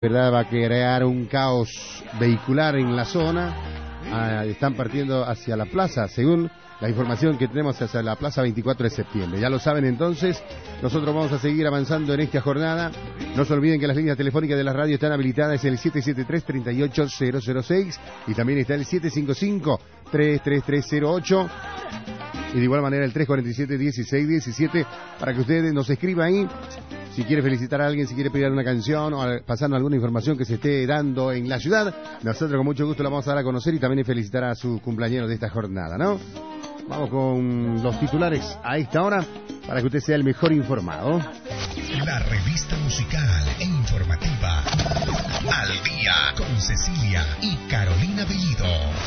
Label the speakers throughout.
Speaker 1: ¿Verdad? Va a crear un caos vehicular en la zona. Están partiendo hacia la plaza, según la información que tenemos, hacia la plaza 24 de septiembre. Ya lo saben entonces, nosotros vamos a seguir avanzando en esta jornada. No se olviden que las líneas telefónicas de la radio están habilitadas, el 773-38006 y también está el 755-33308. Y de igual manera el 347-1617 para que ustedes nos escriban ahí. Si quiere felicitar a alguien, si quiere pedir una canción o pasarnos alguna información que se esté dando en la ciudad, nosotros con mucho gusto la vamos a dar a conocer y también felicitar a su cumpleañero de esta jornada, ¿no? Vamos con los titulares a esta hora para que usted sea el mejor informado.
Speaker 2: La revista musical e informativa Al Día con Cecilia y Carolina Bellido.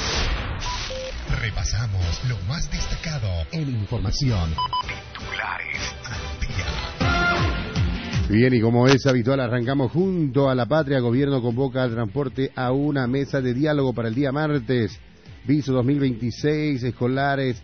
Speaker 2: Repasamos lo más destacado en información. Titulares al día.
Speaker 1: Bien, y como es habitual, arrancamos junto a la patria. Gobierno convoca al transporte a una mesa de diálogo para el día martes. Viso 2026, escolares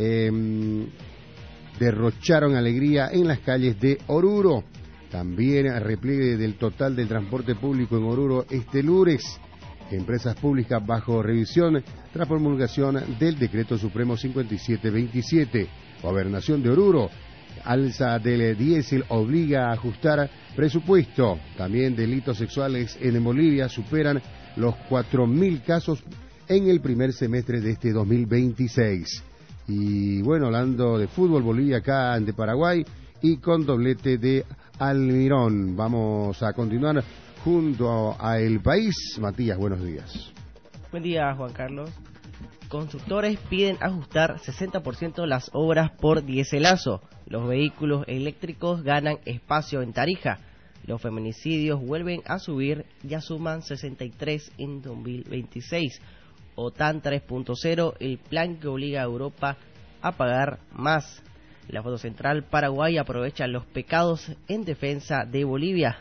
Speaker 1: derrocharon alegría en las calles de Oruro. También repliegue del total del transporte público en Oruro este lunes. Empresas públicas bajo revisión tras promulgación del Decreto Supremo 5727. Gobernación de Oruro. Alza del diésel obliga a ajustar presupuesto. También delitos sexuales en Bolivia superan los 4.000 casos en el primer semestre de este 2026. Y bueno, hablando de fútbol, Bolivia acá ante Paraguay y con doblete de Almirón. Vamos a continuar junto a El País. Matías, buenos días.
Speaker 3: Buen día, Juan Carlos. Constructores piden ajustar 60% las obras por diéselazo. Los vehículos eléctricos ganan espacio en Tarija. Los feminicidios vuelven a subir, ya suman 63 en 2026. OTAN 3.0, el plan que obliga a Europa a pagar más. La Foto Central Paraguay aprovecha los pecados en defensa de Bolivia.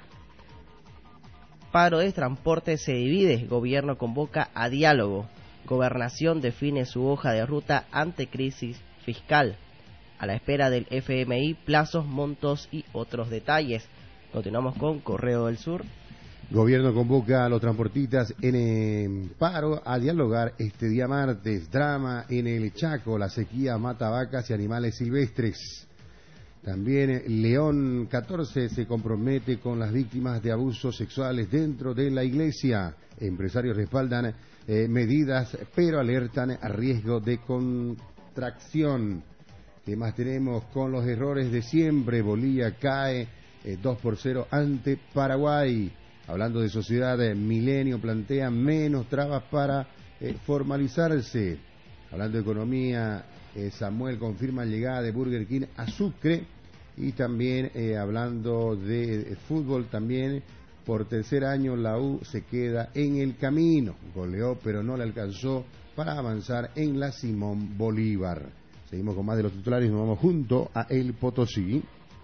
Speaker 3: Paro de transporte se divide, gobierno convoca a diálogo. Gobernación define su hoja de ruta ante crisis fiscal. A la espera del FMI, plazos, montos y otros detalles. Continuamos con Correo del Sur.
Speaker 1: Gobierno convoca a los transportistas en paro a dialogar este día martes. Drama en el Chaco, la sequía mata vacas y animales silvestres. También León 14 se compromete con las víctimas de abusos sexuales dentro de la iglesia. Empresarios respaldan medidas, pero alertan a riesgo de contracción. ¿Qué más tenemos? Con los errores de siempre, Bolivia cae 2-0 ante Paraguay. Hablando de sociedad, Milenio plantea menos trabas para formalizarse. Hablando de economía, Samuel confirma llegada de Burger King a Sucre. Y también hablando de fútbol, también por tercer año la U se queda en el camino. Goleó, pero no le alcanzó para avanzar en la Simón Bolívar. Seguimos con más de los titulares y nos vamos junto a El Potosí.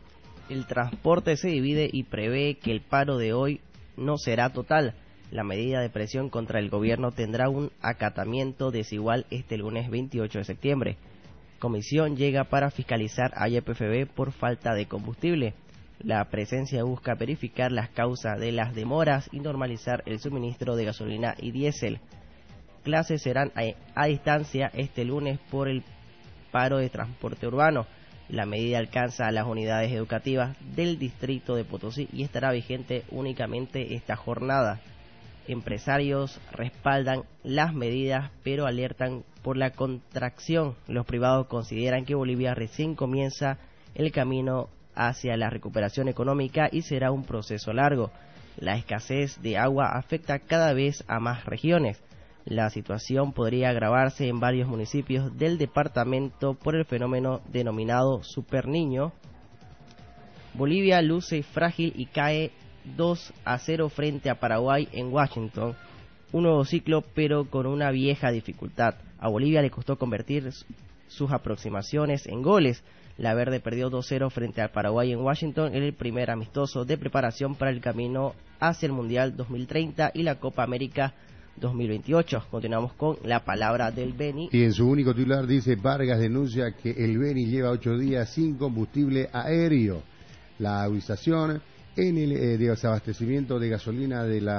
Speaker 3: El transporte se divide y prevé que el paro de hoy no será total. La medida de presión contra el gobierno tendrá un acatamiento desigual este lunes 28 de septiembre. Comisión llega para fiscalizar a YPFB por falta de combustible. La presencia busca verificar las causas de las demoras y normalizar el suministro de gasolina y diésel. Clases serán a distancia este lunes por el paro de transporte urbano. La medida alcanza a las unidades educativas del distrito de Potosí y estará vigente únicamente esta jornada. Empresarios respaldan las medidas, pero alertan por la contracción. Los privados consideran que Bolivia recién comienza el camino hacia la recuperación económica y será un proceso largo. La escasez de agua afecta cada vez a más regiones. La situación podría agravarse en varios municipios del departamento por el fenómeno denominado Super Niño. Bolivia luce frágil y cae 2-0 frente a Paraguay en Washington. Un nuevo ciclo, pero con una vieja dificultad. A Bolivia le costó convertir sus aproximaciones en goles. La Verde perdió 2-0 frente al Paraguay en Washington en el primer amistoso de preparación para el camino hacia el Mundial 2030 y la Copa América 2028. Continuamos con la palabra del Beni.
Speaker 1: Y en su único titular dice: Vargas denuncia que el Beni lleva 8 días sin combustible aéreo. La agudización en el desabastecimiento de gasolina de la